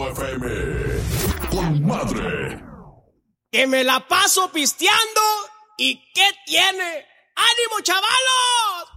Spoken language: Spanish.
FM. Con madre. Que me la paso pisteando. ¿Y qué tiene? ¡Ánimo, chavalos!